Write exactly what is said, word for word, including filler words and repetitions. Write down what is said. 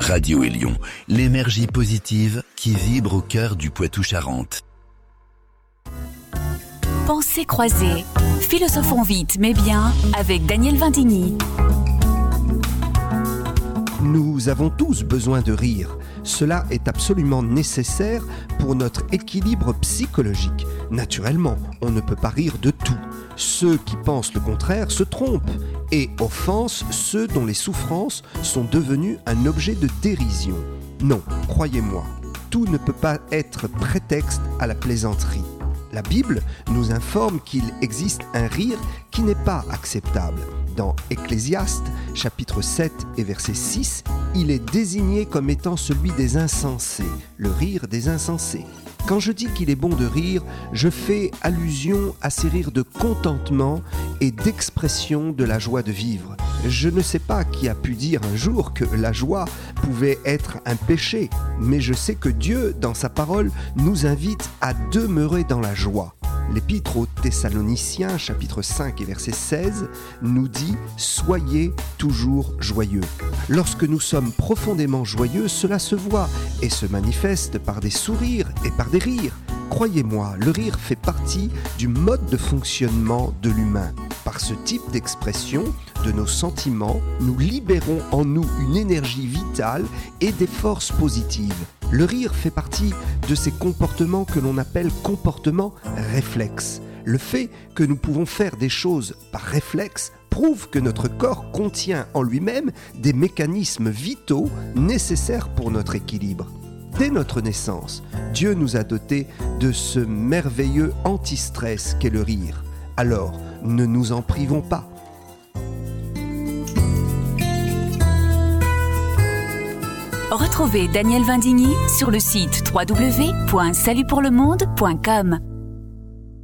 Radio Élion, l'énergie positive qui vibre au cœur du Poitou-Charentes. Pensées croisées. Philosophons vite mais bien avec Daniel Vindigny. Nous avons tous besoin de rire. Cela est absolument nécessaire pour notre équilibre psychologique. Naturellement, on ne peut pas rire de tout. Ceux qui pensent le contraire se trompent et offensent ceux dont les souffrances sont devenues un objet de dérision. Non, croyez-moi, tout ne peut pas être prétexte à la plaisanterie. La Bible nous informe qu'il existe un rire qui n'est pas acceptable. Dans Ecclésiaste, chapitre sept et verset six, il est désigné comme étant celui des insensés, le rire des insensés. Quand je dis qu'il est bon de rire, je fais allusion à ces rires de contentement et d'expression de la joie de vivre. Je ne sais pas qui a pu dire un jour que la joie pouvait être un péché, mais je sais que Dieu, dans sa parole, nous invite à demeurer dans la joie. L'Épître aux Thessaloniciens, chapitre cinq et verset seize, nous dit « Soyez toujours joyeux ». Lorsque nous sommes profondément joyeux, cela se voit et se manifeste par des sourires et par des rires. Croyez-moi, le rire fait partie du mode de fonctionnement de l'humain. Par ce type d'expression de nos sentiments, nous libérons en nous une énergie vitale et des forces positives. Le rire fait partie de ces comportements que l'on appelle comportements réflexes. Le fait que nous pouvons faire des choses par réflexe prouve que notre corps contient en lui-même des mécanismes vitaux nécessaires pour notre équilibre. Dès notre naissance, Dieu nous a dotés de ce merveilleux anti-stress qu'est le rire. Alors, ne nous en privons pas. Retrouvez Daniel Vindigny sur le site w w w point salut pour le monde point com.